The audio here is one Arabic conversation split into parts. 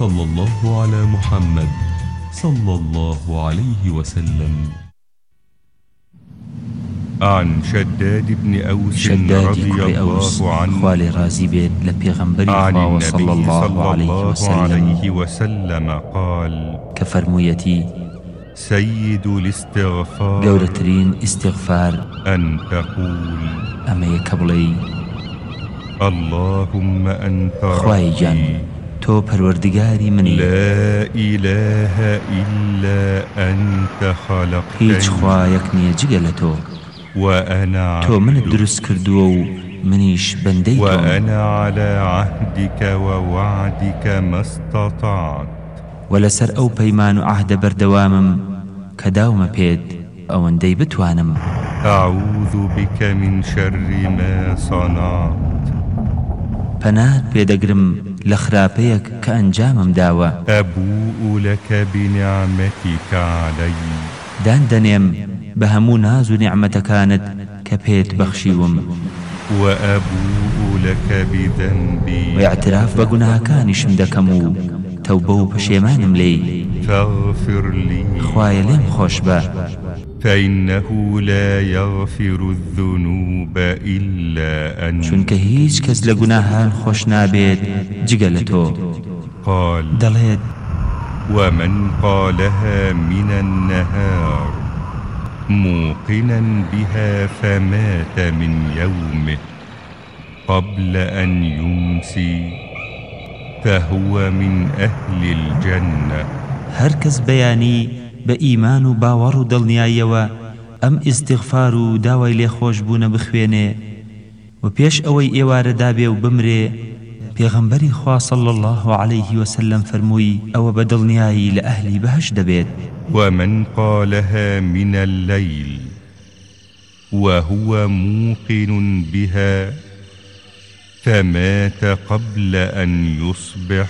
صلى الله على محمد صلى الله عليه وسلم. عن شداد بن أوس رضي الله عنه خوالي رازي بيت لبيغمبري عن خواه النبي صلى الله عليه وسلم قال: كفرمويتي سيد الاستغفار قولترين استغفار أن تقول: أما يكبلي اللهم أنت خواهي جان ربي تو پروردگاری منی، لا إله إلا أنت خلقتني هیچ خوایك نیه جگل تو، وأنا تو من عبدك درست کردو و منیش بندی تو، وأنا على عهدك ووعدك ما استطعت ولسر او پیمان و عهد بردوامم کداوم پید اوندی بتوانم. أعوذ بك من شر ما صنعت پنات پێدەگرم لە خراپەیەک کە ئەنجامم داوە، أبوء لك بنعمتك علي دان دەنێم بە هەموو ناز و نیعمەتەکانت کە پێت بەخشیوم، وأبوء لك بذنبي واعتراف بە گوناهەکانیشم دەکەم و تەوبە و پەشێمانم لێی، فاغفر لي خوایە لێم خۆش بە، فإنه لا يغفر الذنوب إلا أنت چونکە هیچ کەس لە گوناهان خۆش نابێت جگە لە تۆ. قال: دەڵێت ومن قالها من النهار موقنا بها فمات من يومه قبل أن يمسي فهو من أهل الجنة. هەر کەس بەیانی بە ئیمان و باوەڕ و دڵنیاییەوە ئەم ئیستیغفار و داوای لێخۆشبوونە بخوێنێ و پێش ئەوەی ئێوارە دابێ و بمرێ، پێغەمبەری خوا صلی الله عليه وسلم فەرمووی ئەوە بە دڵنیایی لە ئەهلی بەهەشت دەبێت. ومن قالها من الليل وهو موقن بها فمات قبل أن يصبح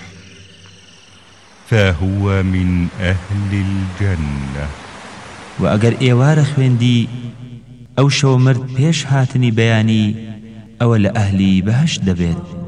فهو من أهل الجنة. وأجر إيوار خويندي أو شو مرد بيش هاتني بياني أو لأهلي بهش دبيت.